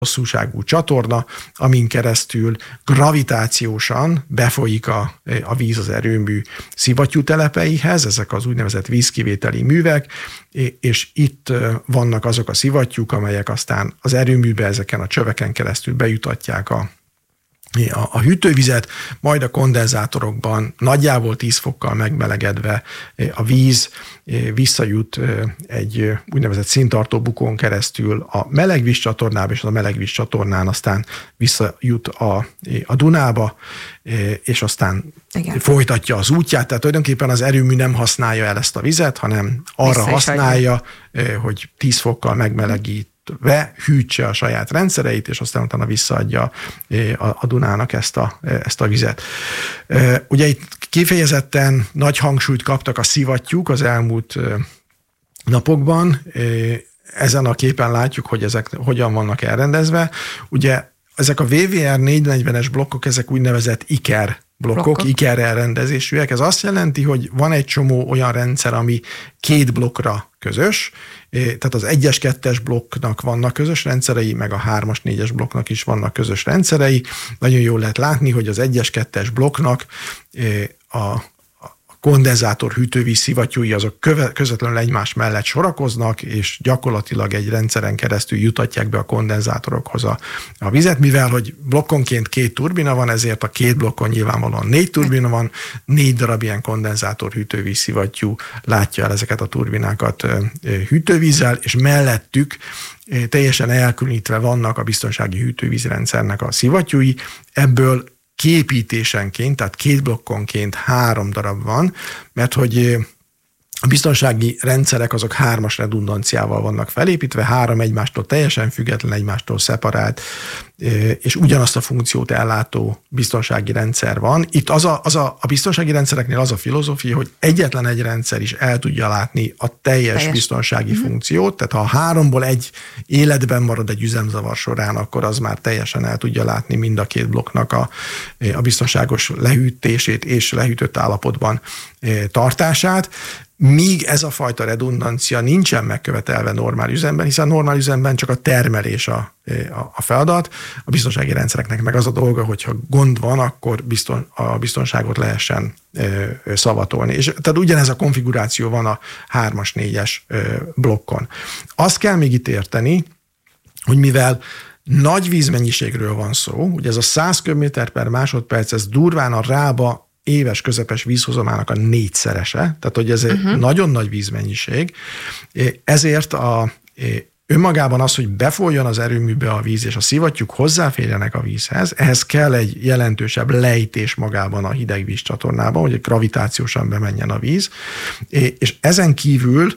hosszúságú csatorna, amin keresztül gravitációsan befolyik a víz az erőmű szivattyútelepeihez, ezek az úgynevezett vízkivételi művek, és itt vannak azok a szivattyúk, amelyek aztán az erőműbe ezeken a csöveken keresztül bejutatják a hűtővizet, majd a kondenzátorokban nagyjából 10 fokkal megmelegedve a víz visszajut egy úgynevezett színtartó bukón keresztül a melegvízcsatornába, és a melegvízcsatornán aztán visszajut a Dunába, és aztán folytatja az útját. Tehát tulajdonképpen az erőmű nem használja el ezt a vizet, hanem arra használja, hogy 10 fokkal megmelegít, hűtse a saját rendszereit, és aztán utána visszaadja a Dunának ezt a vizet. Ugye itt kifejezetten nagy hangsúlyt kaptak a szivattyúk az elmúlt napokban. Ezen a képen látjuk, hogy ezek hogyan vannak elrendezve. Ugye ezek a VVR 440-es blokkok, ezek úgynevezett IKER blokkok, IKER elrendezésűek. Ez azt jelenti, hogy van egy csomó olyan rendszer, ami 2 blokkra közös, tehát az 1-es, 2-es blokknak vannak közös rendszerei, meg a 3-as, 4-es blokknak is vannak közös rendszerei. Nagyon jól lehet látni, hogy az 1-es, 2-es blokknak a kondenzátor hűtővíz szivattyúi azok közvetlenül egymás mellett sorakoznak, és gyakorlatilag egy rendszeren keresztül jutatják be a kondenzátorokhoz a vizet, mivel hogy blokkonként 2 turbina van, ezért a 2 blokkon nyilvánvalóan 4 turbina van, 4 darab ilyen kondenzátor hűtővíz szivattyú látja el ezeket a turbinákat hűtővízzel, és mellettük teljesen elkülönítve vannak a biztonsági hűtővízrendszernek a szivattyúi, ebből kiépítésenként, tehát 2 blokkonként 3 darab van, mert hogy a biztonsági rendszerek azok 3-as redundanciával vannak felépítve, 3 egymástól teljesen független, egymástól szeparált, és ugyanazt a funkciót ellátó biztonsági rendszer van. Itt a biztonsági rendszereknél az a filozófia, hogy egyetlen egy rendszer is el tudja látni a teljes biztonsági funkciót, tehát ha a 3-ból egy életben marad egy üzemzavar során, akkor az már teljesen el tudja látni mind a 2 blokknak a biztonságos lehűtését és lehűtött állapotban tartását, míg ez a fajta redundancia nincsen megkövetelve normál üzemben, hiszen normál üzemben csak a termelés a feladat, a biztonsági rendszereknek meg az a dolga, hogyha gond van, akkor a biztonságot lehessen szavatolni. És tehát ugyanez a konfiguráció van a 3-as, 4-es blokkon. Azt kell még itt érteni, hogy mivel nagy vízmennyiségről van szó, ugye ez a 100 köbméter/másodperc, ez durván a Rába éves közepes vízhozamának a 4-szerese, tehát hogy ez egy nagyon nagy vízmennyiség, ezért önmagában az, hogy befolyjon az erőműbe a víz, és a szivattyúk hozzáférjenek a vízhez, ehhez kell egy jelentősebb lejtés magában a hideg vízcsatornában, hogy gravitációsan bemenjen a víz, és ezen kívül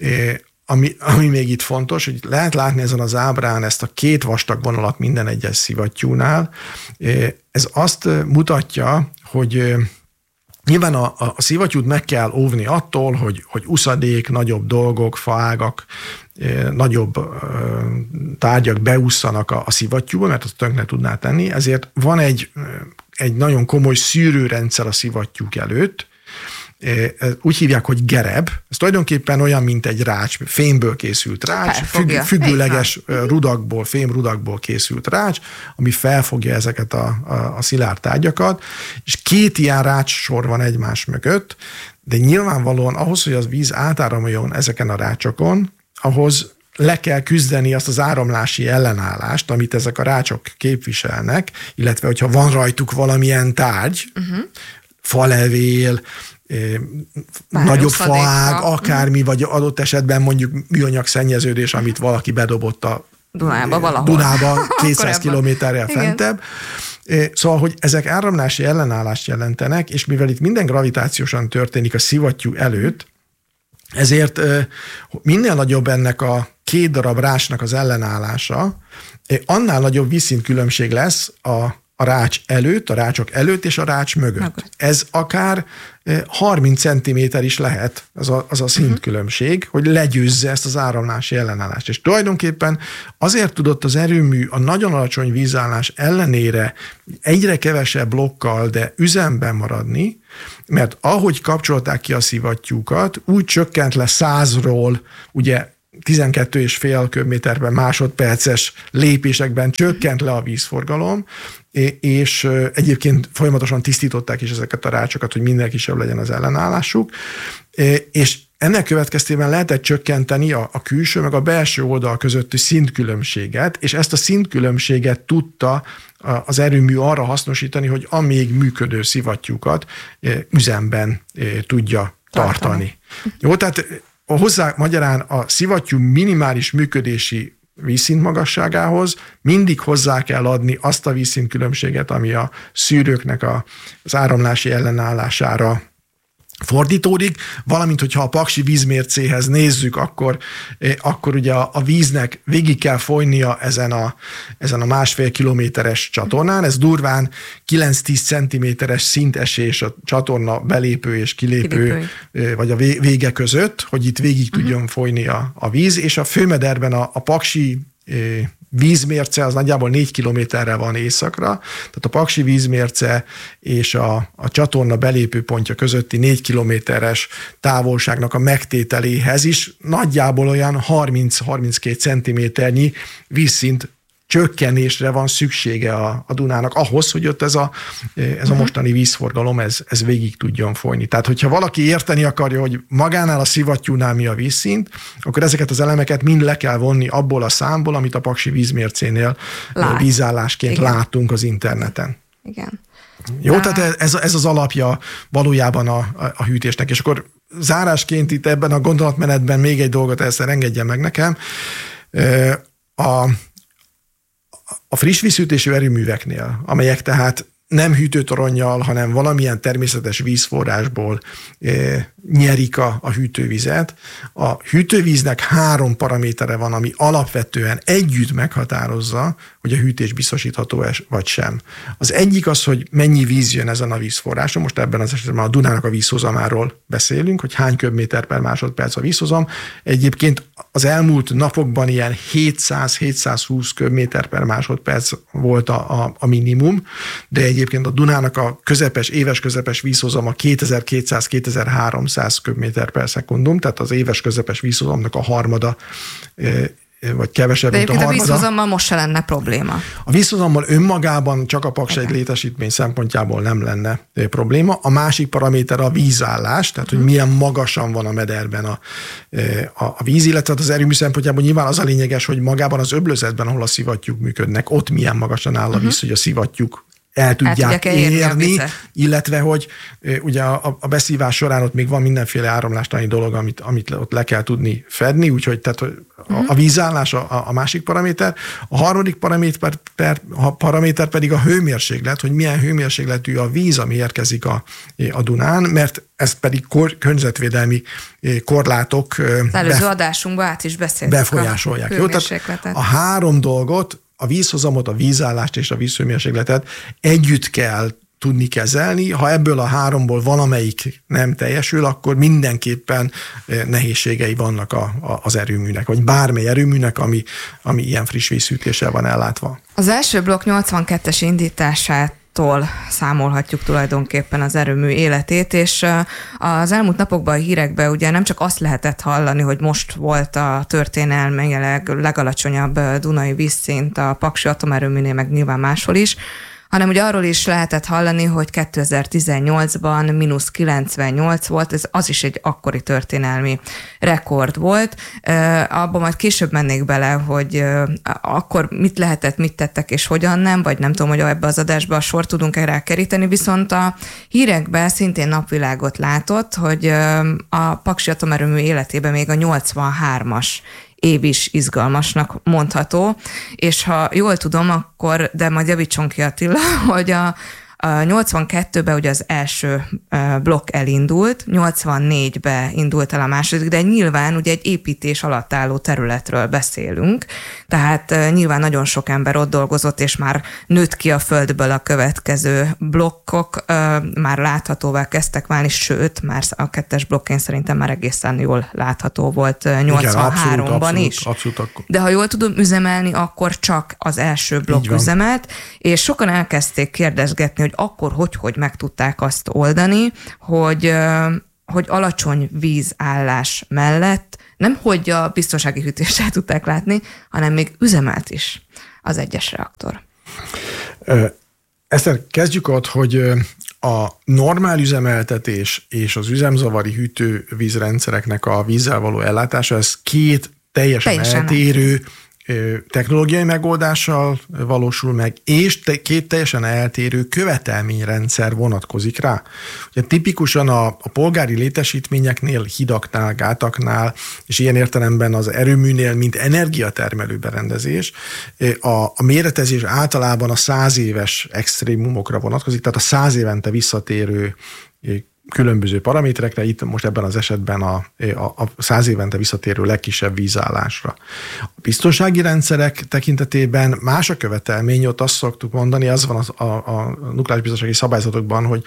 ami még itt fontos, hogy lehet látni ezen az ábrán ezt a 2 vastag vonalat minden egyes szivattyúnál. Ez azt mutatja, hogy nyilván a szivattyút meg kell óvni attól, hogy uszadék, nagyobb dolgok, faágak, nagyobb tárgyak beússzanak a szivattyúba, mert azt tönkre tudná tenni. Ezért van egy nagyon komoly szűrőrendszer a szivattyúk előtt, úgy hívják, hogy gereb. Ez tulajdonképpen olyan, mint egy rács, fémből készült rács, függőleges rudakból, fémrudakból készült rács, ami felfogja ezeket a szilárd tárgyakat, és 2 ilyen rács sor van egymás mögött, de nyilvánvalóan ahhoz, hogy az víz átáramoljon ezeken a rácsokon, ahhoz le kell küzdeni azt az áramlási ellenállást, amit ezek a rácsok képviselnek, illetve hogyha van rajtuk valamilyen tárgy, falevél, nagyobb faág, akármi, vagy adott esetben mondjuk műanyag szennyeződés, amit valaki bedobott a Dunába 200 kilométerrel fentebb. Szóval, hogy ezek áramlási ellenállást jelentenek, és mivel itt minden gravitációsan történik a szivattyú előtt, ezért minél nagyobb ennek a 2 darab rácsnak az ellenállása, annál nagyobb vízszintkülönbség lesz a rács előtt, a rácsok előtt és a rács mögött. Ez akár 30 cm is lehet, az a szintkülönbség, hogy legyőzze ezt az áramlási ellenállást. És tulajdonképpen azért tudott az erőmű a nagyon alacsony vízállás ellenére egyre kevesebb blokkal, de üzemben maradni, mert ahogy kapcsolták ki a szivattyúkat, úgy csökkent le 100-ról, ugye 12,5 köbméterben másodperces lépésekben csökkent le a vízforgalom, és egyébként folyamatosan tisztították is ezeket a rácsokat, hogy minél kisebb legyen az ellenállásuk, és ennek következtében lehetett csökkenteni a külső meg a belső oldal közötti szintkülönbséget, és ezt a szintkülönbséget tudta az erőmű arra hasznosítani, hogy a még működő szivattyúkat üzemben tudja tartani. Jó, tehát hozzá magyarán a szivattyú minimális működési vízszint magasságához mindig hozzá kell adni azt a vízszintkülönbséget, ami a szűrőknek az áramlási ellenállására fordítódik, valamint, hogyha a paksi vízmércéhez nézzük, akkor ugye a víznek végig kell folynia ezen a 1,5 kilométeres csatornán, ez durván 9-10 centiméteres szintesés a csatorna belépő és kilépő vagy a vége között, hogy itt végig tudjon folyni a víz, és a főmederben a paksi vízmérce az nagyjából 4 kilométerre van északra, tehát a paksi vízmérce és a csatorna belépő pontja közötti 4 kilométeres távolságnak a megtételéhez is nagyjából olyan 30-32 centiméternyi vízszint csökkenésre van szüksége a Dunának ahhoz, hogy ott ez a mostani vízforgalom ez végig tudjon folyni. Tehát, hogyha valaki érteni akarja, hogy magánál a szivattyúnál mi a vízszint, akkor ezeket az elemeket mind le kell vonni abból a számból, amit a paksi vízmércénél vízállásként látunk az interneten. Igen. Jó, tehát ez az alapja valójában a hűtésnek. És akkor zárásként itt ebben a gondolatmenetben még egy dolgot engedjen meg nekem. A friss vízhűtésű erőműveknél, amelyek tehát nem hűtőtoronnyal, hanem valamilyen természetes vízforrásból nyerik a hűtővizet. A hűtővíznek 3 paramétere van, ami alapvetően együtt meghatározza, hogy a hűtés biztosítható vagy sem. Az egyik az, hogy mennyi víz jön ezen a vízforráson. Most ebben az esetben a Dunának a vízhozamáról beszélünk, hogy hány köbméter per másodperc a vízhozam. Egyébként az elmúlt napokban ilyen 700-720 köbméter per másodperc volt a minimum, de egyébként a Dunának a éves közepes vízhozama 2200-2300 köbméter per szekundum, tehát az éves közepes vízhozamnak a harmada, vagy kevesebb, mint a harmada. De a vízhozammal most se lenne probléma. A vízhozammal önmagában csak a Paks 1 létesítmény szempontjából nem lenne probléma. A másik paraméter a vízállás, tehát hogy milyen magasan van a mederben a víz, illetve az erőmű szempontjából nyilván az a lényeges, hogy magában az öblözetben, ahol a szivattyúk működnek, ott milyen magasan áll a víz, hogy a szivattyúk el tudják érni, illetve hogy ugye a beszívás során ott még van mindenféle áramlástani dolog, amit ott le kell tudni fedni, úgyhogy tehát a vízállás a másik paraméter. A harmadik paraméter pedig a hőmérséklet, hogy milyen hőmérsékletű a víz, ami érkezik a Dunán, mert ezt pedig környezetvédelmi korlátok előző adásunkban át is beszéltük befolyásolják. Jó, tehát a 3 dolgot, a vízhozamot, a vízállást és a vízhőmérsékletet együtt kell tudni kezelni. Ha ebből a 3-ból valamelyik nem teljesül, akkor mindenképpen nehézségei vannak az erőműnek, vagy bármely erőműnek, ami ilyen friss vízhűtéssel van ellátva. Az első blokk 82-es indítását számolhatjuk tulajdonképpen az erőmű életét, és az elmúlt napokban a hírekben ugye nem csak azt lehetett hallani, hogy most volt a történelmileg legalacsonyabb dunai vízszint a Paksi atomerőműnél, meg nyilván máshol is, hanem ugye arról is lehetett hallani, hogy 2018-ban -98 volt, az is egy akkori történelmi rekord volt. Abban majd később mennék bele, hogy akkor mit lehetett, mit tettek és hogyan nem, vagy nem tudom, hogy ebbe az adásba a sort tudunk-e rákeríteni, viszont a hírekben szintén napvilágot látott, hogy a Paksi atomerőmű életében még a 83-as év is izgalmasnak mondható, és ha jól tudom, akkor, de majd javítson ki Attila, hogy a 82-ben ugye az első blokk elindult, 84-ben indult el a második, de nyilván ugye egy építés alatt álló területről beszélünk, tehát nyilván nagyon sok ember ott dolgozott, és már nőtt ki a földből a következő blokkok, már láthatóvá kezdtek válni, sőt, már a 2-es blokkén szerintem már egészen jól látható volt 83-ban is. Abszolút akkor. De ha jól tudom üzemelni, akkor csak az első blokk üzemelt, és sokan elkezdték kérdezgetni, hogy akkor hogy meg tudták azt oldani, hogy alacsony vízállás mellett nem hogy a biztonsági hűtést el tudták látni, hanem még üzemelt is az egyes reaktor. Eszter, kezdjük ott, hogy a normál üzemeltetés és az üzemzavari hűtővízrendszereknek a vízzel való ellátása, ez két teljesen eltérő technológiai megoldással valósul meg, és két teljesen eltérő követelményrendszer vonatkozik rá. Ugye tipikusan a polgári létesítményeknél, hidaknál, gátaknál, és ilyen értelemben az erőműnél, mint energiatermelő berendezés, a méretezés általában a 100 éves extrémumokra vonatkozik, tehát a 100 évente visszatérő különböző paraméterekre, itt most ebben az esetben a 100 évente visszatérő legkisebb vízállásra. A biztonsági rendszerek tekintetében más a követelmény, ott azt szoktuk mondani, az van a nukleáris biztonsági szabályzatokban, hogy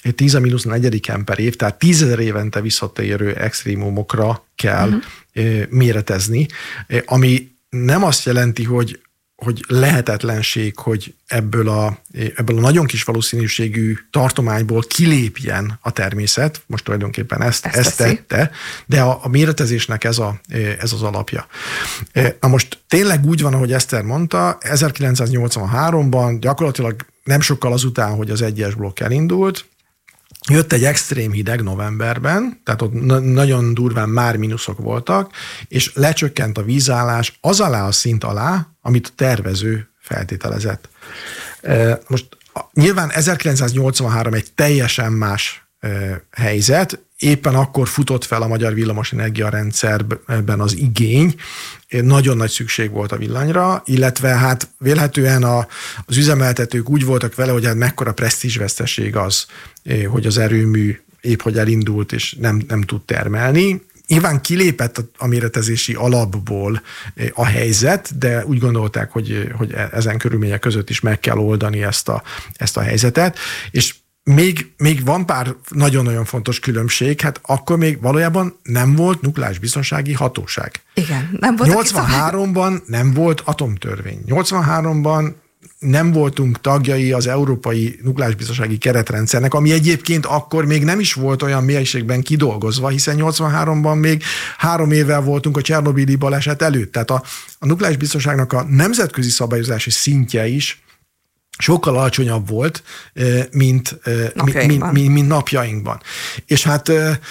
10⁻⁴ per év, tehát 10 000 évente visszatérő extrémumokra kell méretezni, ami nem azt jelenti, hogy lehetetlenség, hogy ebből a nagyon kis valószínűségű tartományból kilépjen a természet, most tulajdonképpen ezt tette, de a méretezésnek ez az alapja. Na most tényleg úgy van, ahogy Eszter mondta, 1983-ban gyakorlatilag nem sokkal azután, hogy az egyes blokk elindult, jött egy extrém hideg novemberben, tehát ott nagyon durván már mínuszok voltak, és lecsökkent a vízállás az alá a szint alá, amit a tervező feltételezett. Most nyilván 1983 egy teljesen más helyzet, éppen akkor futott fel a magyar villamosenergia rendszerben az igény, nagyon nagy szükség volt a villanyra, illetve hát vélhetően az üzemeltetők úgy voltak vele, hogy hát mekkora presztízsveszteség az, hogy az erőmű épp hogy elindult és nem tud termelni. Nyilván kilépett a méretezési alapból a helyzet, de úgy gondolták, hogy ezen körülmények között is meg kell oldani ezt a helyzetet, és még van pár nagyon-nagyon fontos különbség, hát akkor még valójában nem volt nukleáris biztonsági hatóság. Igen, nem volt. 83-ban nem volt atomtörvény. 83-ban nem voltunk tagjai az Európai Nukleáris Biztonsági Keretrendszernek, ami egyébként akkor még nem is volt olyan mélységben kidolgozva, hiszen 83-ban még 3 évvel voltunk a Csernobili baleset előtt. Tehát a nukleáris biztonságnak a nemzetközi szabályozási szintje is sokkal alacsonyabb volt, mint napjainkban. És hát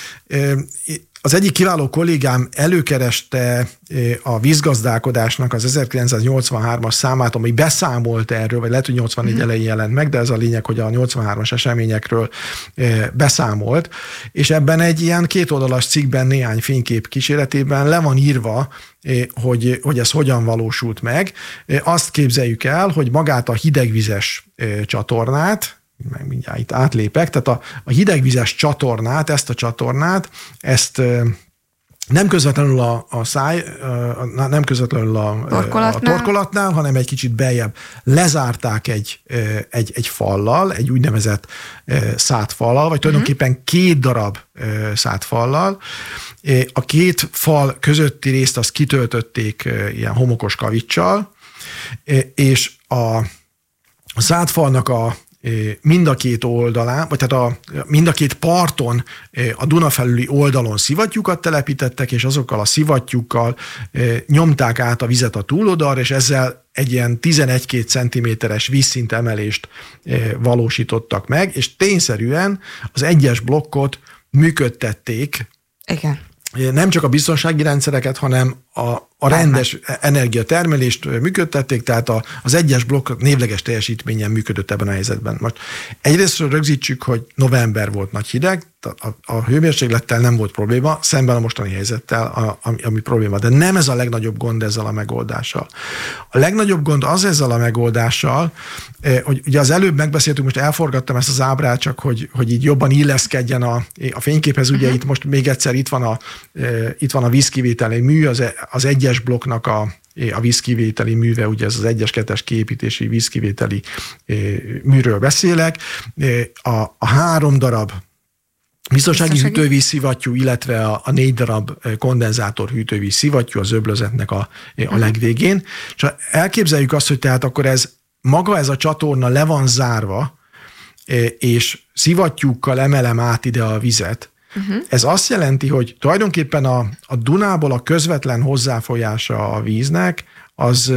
az egyik kiváló kollégám előkereste a vízgazdálkodásnak az 1983-as számát, ami beszámolt erről, vagy lehet, hogy 84 elején jelent meg, de ez a lényeg, hogy a 83-as eseményekről beszámolt, és ebben egy ilyen 2 oldalas cikkben néhány fénykép kíséretében le van írva, hogy ez hogyan valósult meg. Azt képzeljük el, hogy magát a hidegvizes csatornát, meg mindjárt itt átlépek, tehát a hidegvizes csatornát, ezt nem közvetlenül nem közvetlenül a torkolatnál, hanem egy kicsit beljebb lezárták egy fallal, egy úgynevezett szátfallal, vagy tulajdonképpen 2 darab szátfallal. A 2 fal közötti részt azt kitöltötték ilyen homokos kaviccsal, és a szátfalnak mind a 2 oldalán, vagy tehát mind a 2 parton a Duna felüli oldalon szivattyúkat telepítettek, és azokkal a szivattyúkkal nyomták át a vizet a túloldalra, és ezzel egy ilyen 11-2 centiméteres vízszint emelést valósítottak meg, és tényszerűen az egyes blokkot működtették. Igen. Nem csak a biztonsági rendszereket, hanem a rendes energiatermelést működtették, tehát az egyes blokk névleges teljesítményen működött ebben a helyzetben. Most egyrészt rögzítsük, hogy november volt nagy hideg, a hőmérséklettel nem volt probléma, szemben a mostani helyzettel, ami probléma. De nem ez a legnagyobb gond ezzel a megoldással. A legnagyobb gond az ezzel a megoldással, hogy ugye az előbb megbeszéltünk, most elforgattam ezt az ábrát, csak hogy így jobban illeszkedjen a fényképhez. Ugye itt most még egyszer itt van a vízkivételi mű, az egyes blokknak a vízkivételi műve, ugye ez az 1-2-es kiépítési vízkivételi műről beszélek. A 3 darab biztonsági hűtővíz szivattyú, illetve a 4 darab kondenzátor hűtővíz szivattyú az öblözetnek a legvégén. És elképzeljük azt, hogy tehát akkor ez a csatorna le van zárva, és szivattyúkkal emelem át ide a vizet, Ez azt jelenti, hogy tulajdonképpen a Dunából a közvetlen hozzáfolyása a víznek az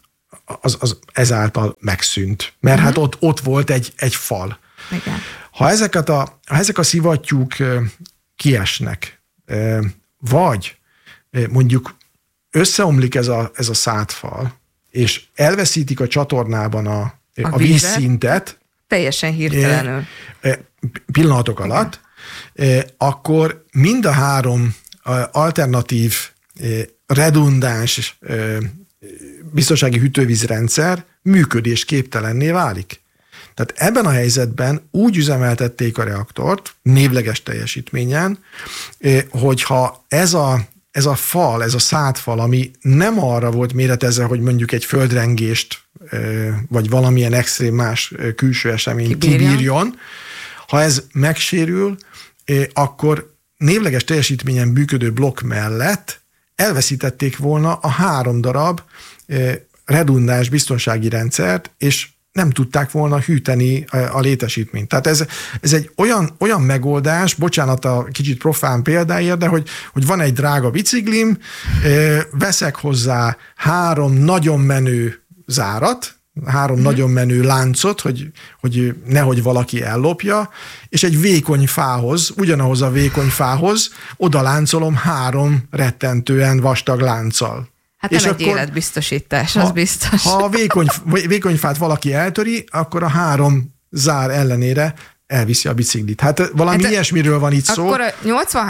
ezáltal megszűnt. Mert hát ott volt egy fal. Igen. Ha ezek a szivattyúk kiesnek, vagy mondjuk összeomlik ez a szádfal, és elveszítik a csatornában a vízszintet, teljesen hirtelenül. Pillanatok alatt, akkor mind a három alternatív, redundáns biztonsági hűtővízrendszer működésképtelenné válik. Tehát ebben a helyzetben úgy üzemeltették a reaktort, névleges teljesítményen, hogyha ez a fal, ez a szádfal, ami nem arra volt méretezve, hogy mondjuk egy földrengést, vagy valamilyen extrém más külső eseményt kibírjon, ha ez megsérül, akkor névleges teljesítményen működő blokk mellett elveszítették volna a 3 darab redundáns biztonsági rendszert, és nem tudták volna hűteni a létesítményt. Tehát ez egy olyan megoldás, bocsánat a kicsit profán példáért, de hogy van egy drága biciklim, veszek hozzá 3 nagyon menő zárat, 3 nagyon menő láncot, hogy nehogy valaki ellopja, és egy vékony fához, ugyanahoz a vékony fához oda láncolom 3 rettentően vastag lánccal. Hát nem egy életbiztosítás, az biztos. Ha a vékony fát valaki eltöri, akkor a 3 zár ellenére elviszi a biciklit. Hát valami ilyesmiről van itt szó. Akkor a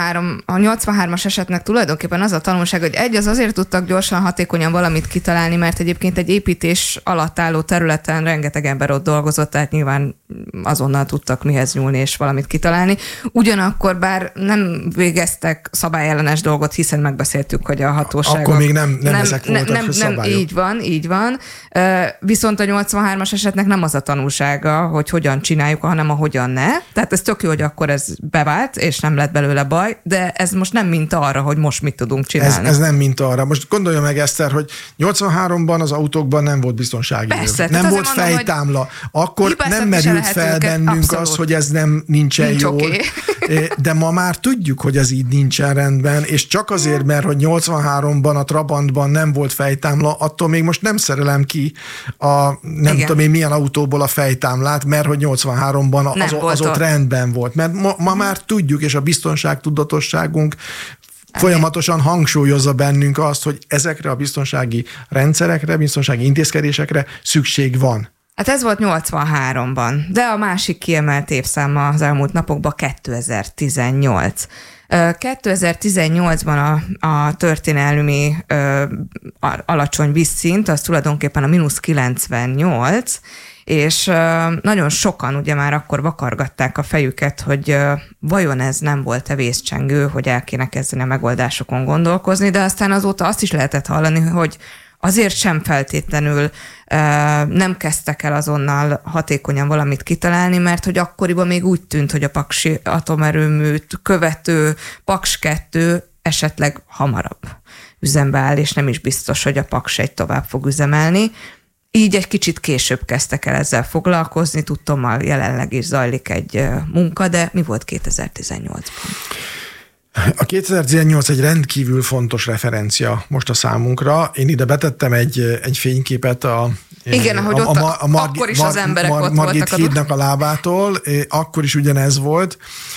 83-as esetnek tulajdonképpen az a tanulság, hogy az azért tudtak gyorsan, hatékonyan valamit kitalálni, mert egyébként egy építés alatt álló területen rengeteg ember ott dolgozott, tehát nyilván azonnal tudtak mihez nyúlni és valamit kitalálni. Ugyanakkor bár nem végeztek szabályellenes dolgot, hiszen megbeszéltük, hogy a hatóságok... Akkor még nem ezek voltak a szabályok. Így van. Viszont a 83-as esetnek nem az a tanulsága, hogy hogyan csináljuk, hanem a hogyan ne. Tehát ez tök jó, hogy akkor ez bevált, és nem lett belőle baj, de ez most nem minta arra, hogy most mit tudunk csinálni. Ez nem minta arra. Most gondolja meg, Eszter, hogy 83-ban az autókban nem volt biztonsági Persze, nem volt fejtámla. Akkor nem merült fel bennünk az, hogy ez nincsen jól. Okay. De ma már tudjuk, hogy ez így nincsen rendben, és csak azért, mert hogy 83-ban a Trabantban nem volt fejtámla, attól még most nem szerelem ki nem tudom én milyen autóból a fejtámlát, mert hogy 83-ban az ott rendben volt. Mert ma már tudjuk, és a biztonságtudatosságunk folyamatosan hangsúlyozza bennünk azt, hogy ezekre a biztonsági rendszerekre, biztonsági intézkedésekre szükség van. Hát ez volt 83-ban, de a másik kiemelt évszáma az elmúlt napokban 2018. 2018-ban a történelmi alacsony vízszint, az tulajdonképpen a -98, és nagyon sokan ugye már akkor vakargatták a fejüket, hogy vajon ez nem volt-e vészcsengő, hogy el kéne kezdeni a megoldásokon gondolkozni, de aztán azóta azt is lehetett hallani, hogy azért sem feltétlenül nem kezdtek el azonnal hatékonyan valamit kitalálni, mert hogy akkoriban még úgy tűnt, hogy a paksi atomerőműt követő Paks 2 esetleg hamarabb üzembe áll, és nem is biztos, hogy a Paks 1 tovább fog üzemelni. Így egy kicsit később kezdtek el ezzel foglalkozni, tudtommal jelenleg is zajlik egy munka, de mi volt 2018-ban? A 2018 egy rendkívül fontos referencia most a számunkra. Én ide betettem egy fényképet igen, ahogy ott akkor is az emberek ott Margit voltak. hídnak a lábától, akkor is ugyanez volt,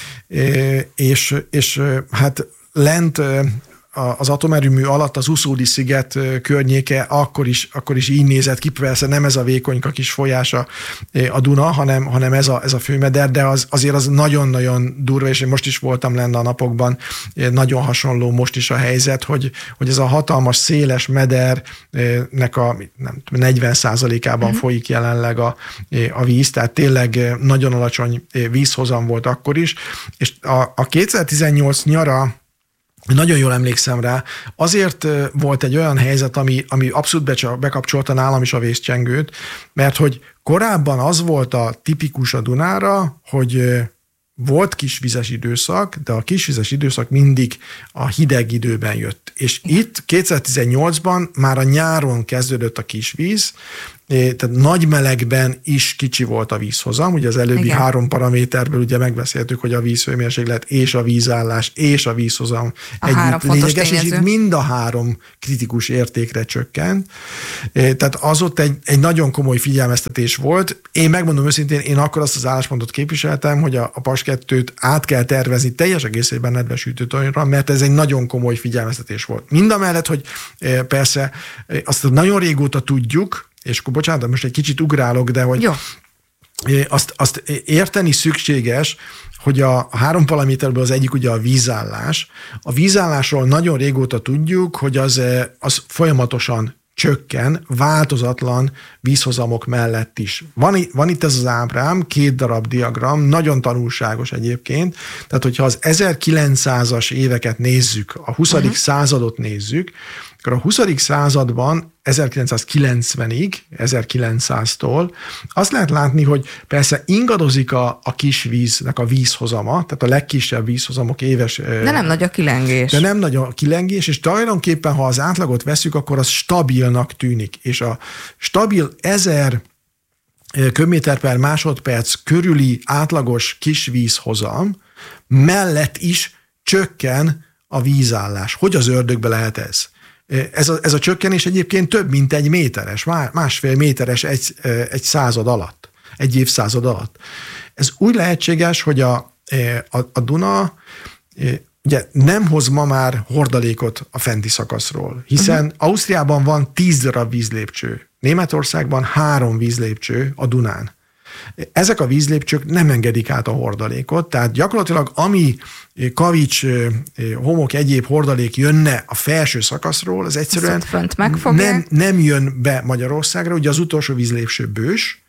és hát lent az atomerőmű alatt az Uszódi-sziget környéke akkor is így nézett ki, persze nem ez a vékonyka kis folyása a Duna, hanem ez a főmeder, de azért az nagyon-nagyon durva, és én most is voltam lenne a napokban, nagyon hasonló most is a helyzet, hogy ez a hatalmas, széles medernek a 40%-ában folyik jelenleg a víz, tehát tényleg nagyon alacsony vízhozam volt akkor is, és a 2018 nyara, nagyon jól emlékszem rá, azért volt egy olyan helyzet, ami abszolút bekapcsolta nálam is a vészcsengőt, mert hogy korábban az volt a tipikus a Dunára, hogy volt kisvizes időszak, de a kisvizes időszak mindig a hideg időben jött. És itt 2018-ban már a nyáron kezdődött a kisvíz, tehát nagy melegben is kicsi volt a vízhozam. Ugye az előbbi 3 paraméterből ugye megbeszéltük, hogy a vízhőmérséklet és a vízállás és a vízhozam együtt lényeges, és itt mind a 3 kritikus értékre csökkent. Tehát az ott egy nagyon komoly figyelmeztetés volt. Én megmondom őszintén, én akkor azt az álláspontot képviseltem, hogy a Paks 2-t át kell tervezni teljes egészében nedves hűtőtoronyra, mert ez egy nagyon komoly figyelmeztetés volt. Mindamellett, hogy persze azt nagyon régóta tudjuk, és akkor bocsánat, most egy kicsit ugrálok, de hogy azt érteni szükséges, hogy a 3 paraméterből az egyik ugye a vízállás. A vízállásról nagyon régóta tudjuk, hogy az folyamatosan csökken, változatlan vízhozamok mellett is. Van itt ez az ábrám, 2 darab diagram, nagyon tanulságos egyébként, tehát hogyha az 1900-as éveket nézzük, a 20. századot nézzük, akkor a 20. században 1990-ig, 1900-tól azt lehet látni, hogy persze ingadozik a kis víznek a vízhozama, tehát a legkisebb vízhozamok éves... De nem nagy a kilengés. De nem nagy a kilengés, és tulajdonképpen, ha az átlagot veszük, akkor az stabilnak tűnik. És a stabil 1000 köbméter per másodperc körüli átlagos kis vízhozam mellett is csökken a vízállás. Hogy az ördögbe lehet ez? Ez a csökkenés egyébként több, mint 1 méteres, 1,5 méteres egy század alatt, egy évszázad alatt. Ez úgy lehetséges, hogy a Duna ugye nem hoz ma már hordalékot a fenti szakaszról, hiszen Ausztriában van 10 darab vízlépcső, Németországban 3 vízlépcső a Dunán. Ezek a vízlépcsők nem engedik át a hordalékot, tehát gyakorlatilag ami kavics, homok, egyéb hordalék jönne a felső szakaszról, az egyszerűen nem jön be Magyarországra, ugye az utolsó vízlépcső Bős,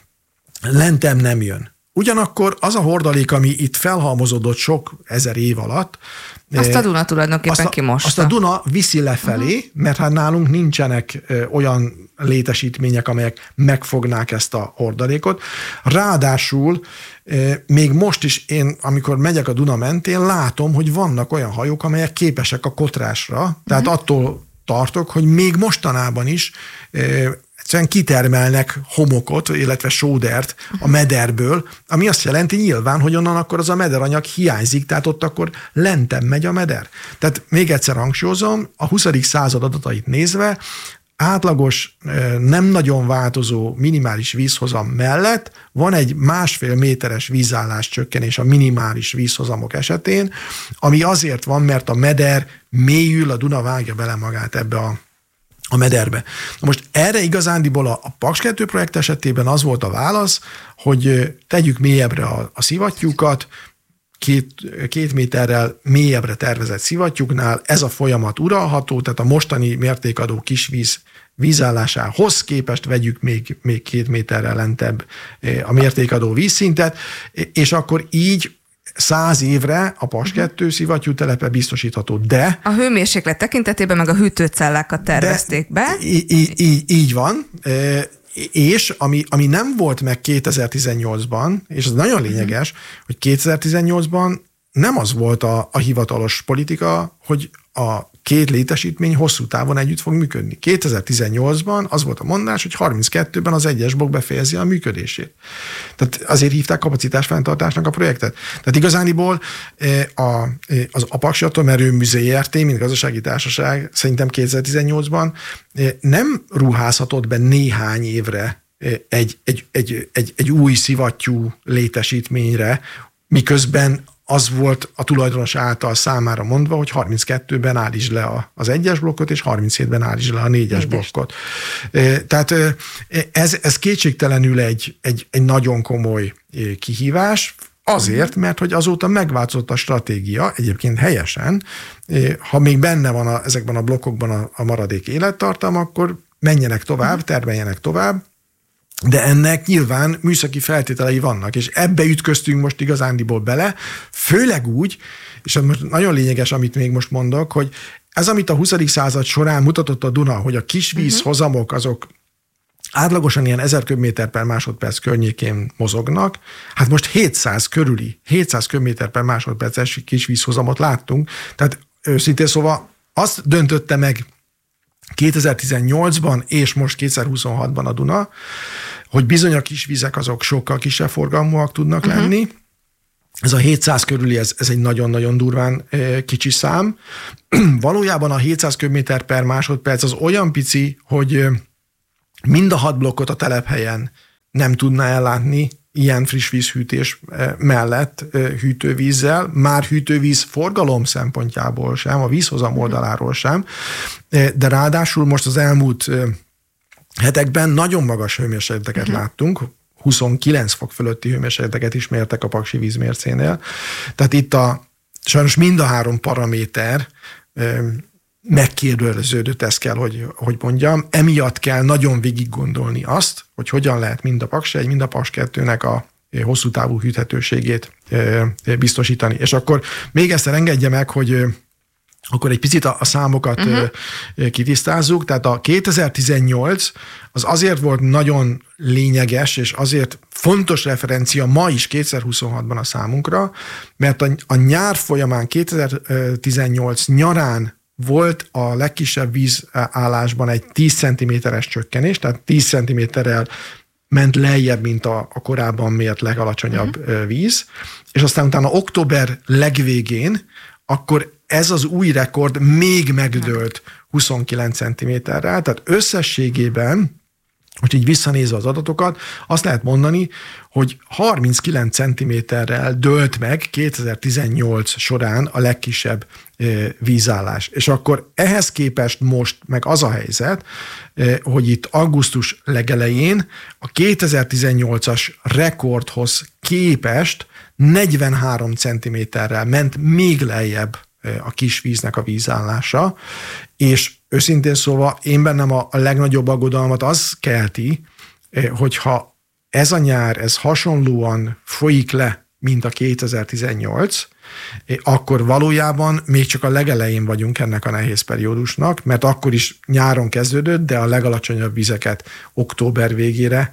lentem nem jön. Ugyanakkor az a hordalék, ami itt felhalmozódott sok ezer év alatt, azt a Duna tulajdonképpen kimosta. Azt a Duna viszi lefelé, mert hát nálunk nincsenek olyan létesítmények, amelyek megfognák ezt a hordalékot. Ráadásul még most is én, amikor megyek a Duna mentén, látom, hogy vannak olyan hajók, amelyek képesek a kotrásra, tehát attól tartok, hogy még mostanában is egyszerűen kitermelnek homokot, illetve sódert a mederből, ami azt jelenti nyilván, hogy onnan akkor az a mederanyag hiányzik, tehát ott akkor lentem megy a meder. Tehát még egyszer hangsúlyozom, a 20. század adatait nézve, átlagos, nem nagyon változó minimális vízhozam mellett van egy 1,5 méteres vízállás csökkenés a minimális vízhozamok esetén, ami azért van, mert a meder mélyül, a Duna vágja bele magát ebbe a mederbe. Na most erre igazándiból a Paks 2 projekt esetében az volt a válasz, hogy tegyük mélyebbre a szivattyúkat, 2 méterrel mélyebbre tervezett szivattyúknál ez a folyamat uralható, tehát a mostani mértékadó kisvíz vízállásához képest vegyük még 2 méterrel lentebb a mértékadó vízszintet, és akkor így 100 évre a Paks 2 szivattyú telepe biztosítható, de... A hőmérséklet tekintetében meg a hűtőcellákat tervezték be. Így van, és ami nem volt meg 2018-ban, és ez nagyon lényeges, hogy 2018-ban nem az volt a hivatalos politika, hogy a 2 létesítmény hosszú távon együtt fog működni. 2018-ban az volt a mondás, hogy 32-ben az 1-es blokk befejezi a működését. Tehát azért hívták kapacitásfenntartásnak a projektet. Tehát igazániból a Paksi Atomerőmű Zrt., mint gazdasági társaság szerintem 2018-ban nem ruházhatott be néhány évre egy új szivattyú létesítményre, miközben az volt a tulajdonos által számára mondva, hogy 32-ben állítsd le az 1-es blokkot, és 37-ben állítsd le a 4-es blokkot. Tehát ez kétségtelenül egy nagyon komoly kihívás, azért, mert hogy azóta megváltozott a stratégia, egyébként helyesen, ha még benne van ezekben a blokkokban a maradék élettartam, akkor menjenek tovább, termeljenek tovább, de ennek nyilván műszaki feltételei vannak, és ebbe ütköztünk most igazándiból bele, főleg úgy, és most nagyon lényeges, amit még most mondok, hogy ez, amit a 20. század során mutatott a Duna, hogy a kisvíz hozamok azok átlagosan ilyen 1000 köbméter per másodperc környékén mozognak, hát most 700 köbméter per másodperces kisvízhozamot láttunk, tehát őszintén szóval azt döntötte meg 2018-ban és most 2026-ban a Duna, hogy bizony a kisvizek azok sokkal kisebb forgalmúak tudnak lenni. Ez a 700 körüli, ez egy nagyon-nagyon durván kicsi szám. Valójában a 700 köbméter per másodperc az olyan pici, hogy mind a 6 blokkot a telephelyen nem tudná ellátni ilyen friss vízhűtés mellett hűtővízzel, már hűtővíz forgalom szempontjából sem, a vízhozam oldaláról sem, de ráadásul most az elmúlt hetekben nagyon magas hőmérsékleteket láttunk, 29 fok fölötti hőmérsékleteket is mértek a Paksi vízmércénél. Tehát itt sajnos mind a 3 paraméter megkérdőjeleződött, ezt kell, hogy mondjam. Emiatt kell nagyon végig gondolni azt, hogy hogyan lehet mind a Paks 1, mind a Paks 2-nek a hosszú távú hűthetőségét biztosítani. És akkor még ezt engedje meg, hogy akkor egy picit a számokat kitisztázzuk. Tehát a 2018 az azért volt nagyon lényeges, és azért fontos referencia ma is 2026-ban a számunkra, mert a nyár folyamán 2018 nyarán volt a legkisebb vízállásban egy 10 cm-es csökkenés, tehát 10 cm-rel ment lejjebb, mint a korábban mért legalacsonyabb víz, és aztán utána október legvégén, akkor ez az új rekord még megdőlt 29 cm-rel, tehát összességében, hogy így visszanézve az adatokat, azt lehet mondani, hogy 39 cm-rel dőlt meg 2018 során a legkisebb vízállás. És akkor ehhez képest most meg az a helyzet, hogy itt augusztus legelején a 2018-as rekordhoz képest 43 cm-rel ment még lejjebb a kisvíznek a vízállása, és őszintén szóval én bennem a legnagyobb aggodalmat az kelti, hogyha ez a nyár, ez hasonlóan folyik le, mint a 2018, akkor valójában még csak a legelején vagyunk ennek a nehéz periódusnak, mert akkor is nyáron kezdődött, de a legalacsonyabb vizeket október végére,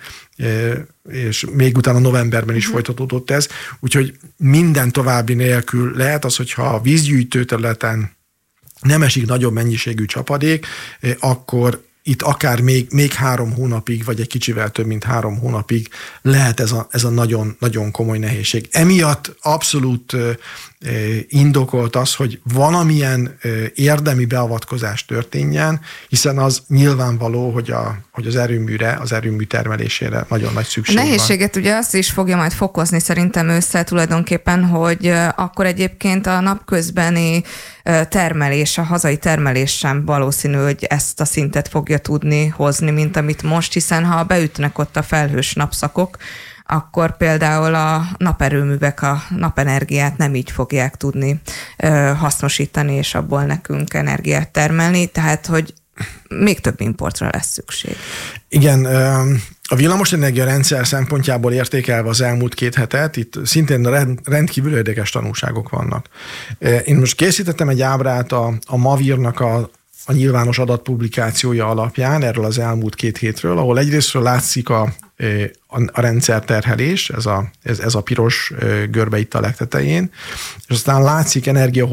és még utána novemberben is folytatódott ez. Úgyhogy minden további nélkül lehet az, hogyha a vízgyűjtő területen nem esik nagyobb mennyiségű csapadék, akkor itt akár még 3 hónapig, vagy egy kicsivel több, mint 3 hónapig lehet ez a nagyon, nagyon komoly nehézség. Emiatt abszolút indokolt az, hogy valamilyen érdemi beavatkozás történjen, hiszen az nyilvánvaló, hogy az erőműre, az erőmű termelésére nagyon nagy szükség van. A nehézséget ugye azt is fogja majd fokozni szerintem össze tulajdonképpen, hogy akkor egyébként a napközbeni termelés, a hazai termelés sem valószínű, hogy ezt a szintet fogja tudni hozni, mint amit most, hiszen ha beütnek ott a felhős napszakok, akkor például a naperőművek a napenergiát nem így fogják tudni hasznosítani, és abból nekünk energiát termelni, tehát hogy még több importra lesz szükség. Igen, a villamosenergia rendszer szempontjából értékelve az elmúlt 2 hetet, itt szintén rendkívül érdekes tanulságok vannak. Én most készítettem egy ábrát a MAVIR-nak a nyilvános adatpublikációja alapján erről az elmúlt 2 hétről, ahol egyrésztről látszik a rendszerterhelés, ez a piros görbe itt a legtetején, és aztán látszik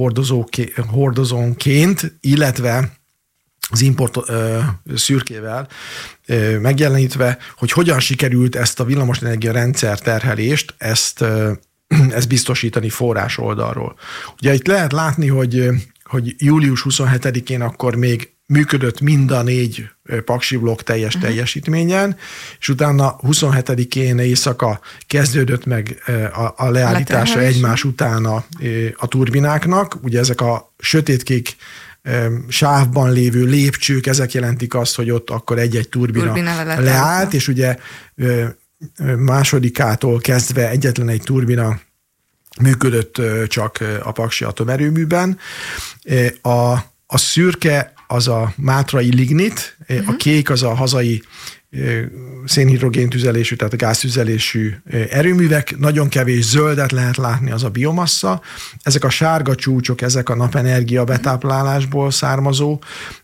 energiahordozónként, illetve az import szürkével megjelenítve, hogy hogyan sikerült ezt a villamosenergia rendszer terhelést, ezt biztosítani forrás oldalról. Ugye itt lehet látni, hogy július 27-én akkor még működött mind a 4 paksi blokk teljes teljesítményen, és utána 27-én éjszaka kezdődött meg a leállítása egymás után a turbináknak. Ugye ezek a sötétkék sávban lévő lépcsők, ezek jelentik azt, hogy ott akkor egy-egy turbina leállt, és ugye másodikától kezdve egyetlen egy turbina működött csak a paksi atomerőműben. A szürke az a mátrai lignit, a kék az a hazai szénhidrogén tüzelésű, tehát a gáztüzelésű erőművek, nagyon kevés zöldet lehet látni, az a biomassa. Ezek a sárga csúcsok, ezek a napenergia betáplálásból származó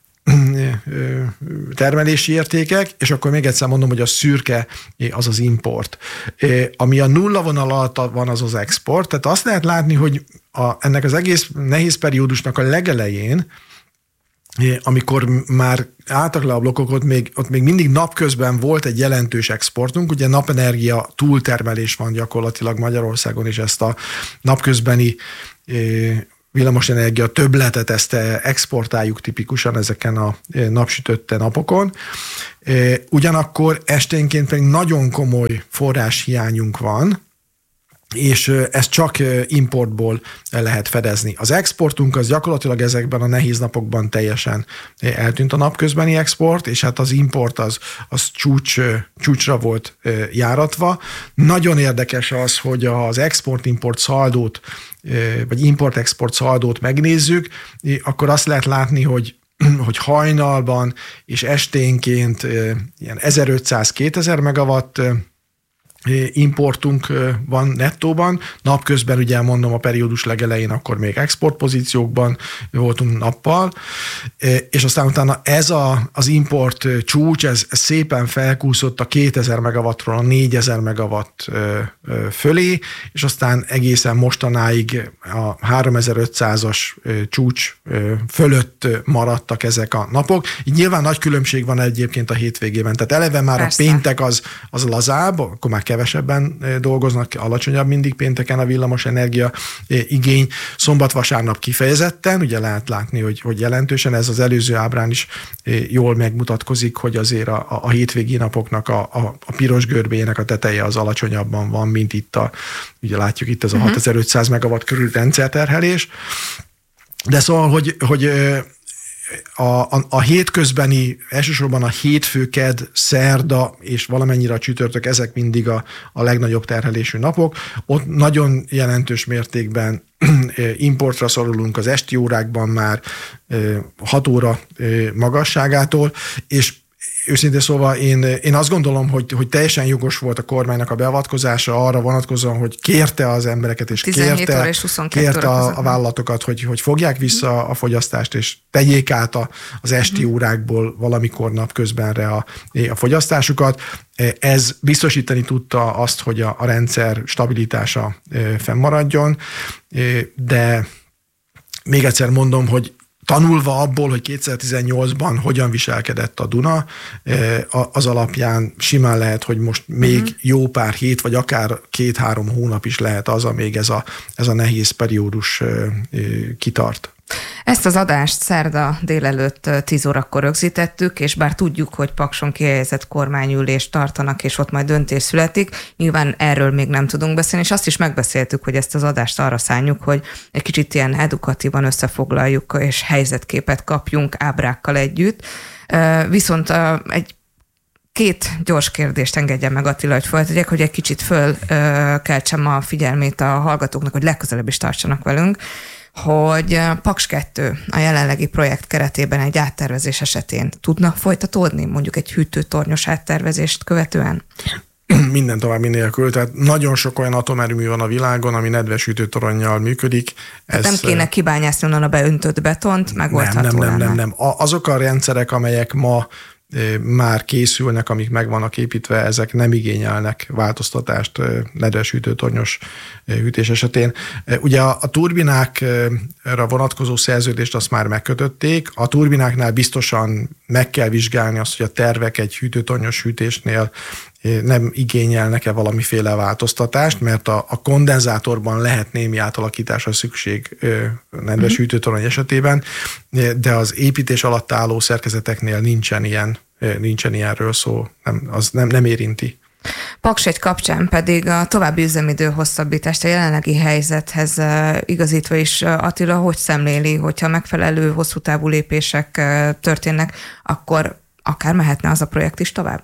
termelési értékek, és akkor még egyszer mondom, hogy a szürke az az import. Ami a nulla vonal alatt van, az az export. Tehát azt lehet látni, hogy ennek az egész nehéz periódusnak a legelején amikor már álltak le a blokkok, ott még mindig napközben volt egy jelentős exportunk, ugye napenergia túltermelés van gyakorlatilag Magyarországon, és ezt a napközbeni villamosenergia többletet, ezt exportáljuk tipikusan ezeken a napsütötte napokon. Ugyanakkor esténként pedig nagyon komoly forráshiányunk van, és ezt csak importból lehet fedezni. Az exportunk az gyakorlatilag ezekben a nehéz napokban teljesen eltűnt, a napközbeni export, és hát az import az csúcsra volt járatva. Nagyon érdekes az, hogy az export-import szaldót, vagy import-export szaldót megnézzük, akkor azt lehet látni, hogy hajnalban és esténként ilyen 1500-2000 megawatt importunk van nettóban, napközben ugye mondom a periódus legelején akkor még exportpozíciókban voltunk nappal, és aztán utána ez az import csúcs, ez szépen felkúszott a 2000 megawattról a 4000 megawatt fölé, és aztán egészen mostanáig a 3500-as csúcs fölött maradtak ezek a napok. Így nyilván nagy különbség van egyébként a hétvégében, tehát eleve már persze. A péntek az lazább, akkor már kevesebben dolgoznak, alacsonyabb mindig pénteken a villamos energia igény. Szombat-vasárnap kifejezetten, ugye lehet látni, hogy jelentősen ez az előző ábrán is jól megmutatkozik, hogy azért a hétvégi napoknak a piros görbéjének a teteje az alacsonyabban van, mint itt ugye látjuk itt ez a 6500 megawatt körül rendszerterhelés. De szóval, hogy a hétközbeni, elsősorban a hétfő, kedd, szerda és valamennyire a csütörtök, ezek mindig a legnagyobb terhelésű napok. Ott nagyon jelentős mértékben importra szorulunk az esti órákban már 6 óra magasságától, és őszintén szóval én azt gondolom, hogy teljesen jogos volt a kormánynak a beavatkozása arra vonatkozóan, hogy kérte az embereket, és kérte a vállalatokat, hogy fogják vissza a fogyasztást, és tegyék át az esti órákból valamikor napközbenre a fogyasztásukat. Ez biztosítani tudta azt, hogy a rendszer stabilitása fennmaradjon, de még egyszer mondom, hogy tanulva abból, hogy 2018-ban hogyan viselkedett a Duna, az alapján simán lehet, hogy most még jó pár hét, vagy akár 2-3 hónap is lehet az, amíg ez a nehéz periódus kitart. Ezt az adást szerda délelőtt 10 órakor rögzítettük, és bár tudjuk, hogy Pakson kihelyezett kormányülést tartanak, és ott majd döntés születik, nyilván erről még nem tudunk beszélni, és azt is megbeszéltük, hogy ezt az adást arra szánjuk, hogy egy kicsit ilyen edukatívan összefoglaljuk, és helyzetképet kapjunk ábrákkal együtt. Viszont két gyors kérdést engedjen meg, Attila, hogy feltegyek, hogy egy kicsit fölkeltsem a figyelmét a hallgatóknak, hogy legközelebb is tartsanak velünk, hogy Paks 2 a jelenlegi projekt keretében egy áttervezés esetén tudna folytatódni, mondjuk egy hűtőtornyos áttervezést követően? Minden további nélkül. Tehát nagyon sok olyan atomerőmű van a világon, ami nedves hűtőtoronnyal működik. Nem kéne kibányászni onnan a beöntött betont, megoldható Nem. Azok a rendszerek, amelyek ma már készülnek, amik meg vannak építve, ezek nem igényelnek változtatást nedves hűtőtornyos hűtés esetén. Ugye a turbinákra vonatkozó szerződést azt már megkötötték. A turbináknál biztosan meg kell vizsgálni azt, hogy a tervek egy hűtőtornyos hűtésnél nem igényelnek-e valamiféle változtatást, mert a kondenzátorban lehet némi átalakításra szükség nedves hűtőtorony esetében, de az építés alatt álló szerkezeteknél nincsen ilyenről szó, az nem érinti. Paks 1 kapcsán pedig a további üzemidő hosszabbítást a jelenlegi helyzethez igazítva is Attila hogy szemléli, hogyha megfelelő hosszú távú lépések történnek, akkor akár mehetne az a projekt is tovább?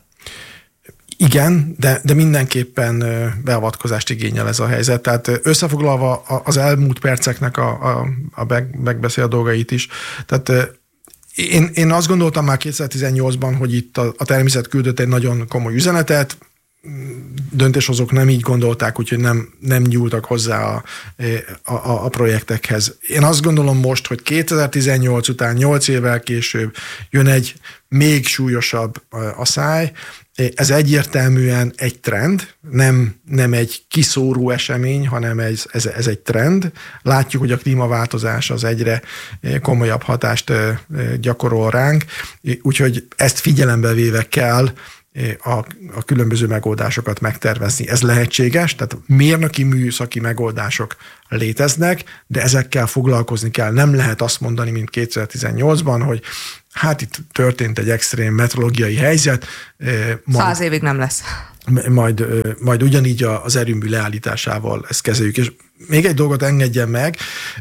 Igen, de mindenképpen beavatkozást igényel ez a helyzet. Tehát összefoglalva az elmúlt perceknek a megbeszélt dolgait is, tehát én azt gondoltam már 2018-ban, hogy itt a természet küldött egy nagyon komoly üzenetet, döntéshozók nem így gondolták, úgyhogy nem nyúltak hozzá a projektekhez. Én azt gondolom most, hogy 2018 után 8 évvel később jön egy még súlyosabb asszály, Ez egyértelműen egy trend, nem egy kiszóró esemény, hanem ez egy trend. Látjuk, hogy a klímaváltozás az egyre komolyabb hatást gyakorol ránk, úgyhogy ezt figyelembe véve kell a különböző megoldásokat megtervezni. Ez lehetséges, tehát mérnöki műszaki megoldások léteznek, de ezekkel foglalkozni kell. Nem lehet azt mondani, mint 2018-ban, hogy hát itt történt egy extrém meteorológiai helyzet. 100 évig nem lesz. Majd ugyanígy az erőmű leállításával ezt kezeljük. És még egy dolgot engedjen meg,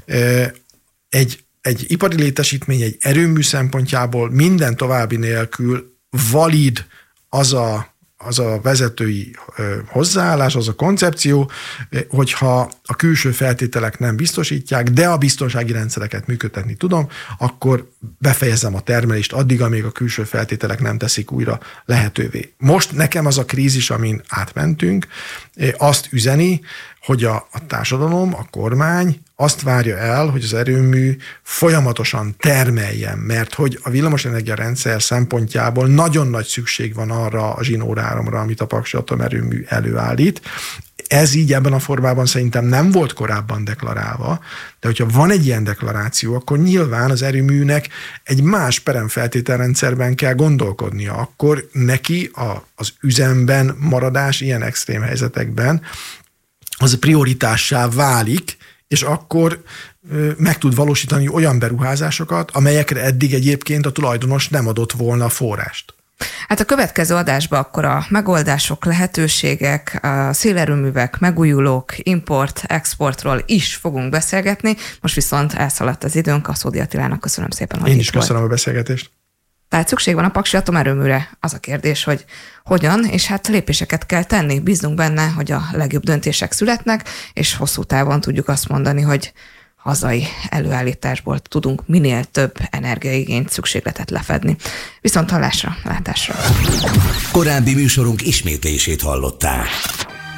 egy ipari létesítmény, egy erőmű szempontjából minden további nélkül valid az a vezetői hozzáállás, az a koncepció, hogyha a külső feltételek nem biztosítják, de a biztonsági rendszereket működtetni tudom, akkor befejezem a termelést addig, amíg a külső feltételek nem teszik újra lehetővé. Most nekem az a krízis, amin átmentünk, azt üzeni, hogy a társadalom, a kormány azt várja el, hogy az erőmű folyamatosan termeljen, mert hogy a villamosenergia rendszer szempontjából nagyon nagy szükség van arra a zsinóráramra, amit a Paksi atomerőmű előállít. Ez így ebben a formában szerintem nem volt korábban deklarálva, de hogyha van egy ilyen deklaráció, akkor nyilván az erőműnek egy más peremfeltételrendszerben kell gondolkodnia. Akkor neki az üzemben maradás ilyen extrém helyzetekben az prioritássá válik, és akkor meg tud valósítani olyan beruházásokat, amelyekre eddig egyébként a tulajdonos nem adott volna forrást. Hát a következő adásban akkor a megoldások, lehetőségek, a szélerőművek, megújulók, import, exportról is fogunk beszélgetni. Most viszont elszaladt az időnk. A Szódi Attilának köszönöm szépen, hogy Én is köszönöm a beszélgetést. Tehát szükség van a Paksi atomerőműre. Az a kérdés, hogy hogyan, és hát lépéseket kell tenni. Bízunk benne, hogy a legjobb döntések születnek, és hosszú távon tudjuk azt mondani, hogy hazai előállításból tudunk minél több energiaigényt, szükségletet lefedni. Viszont hallásra, látásra. Korábbi műsorunk ismétlését hallották.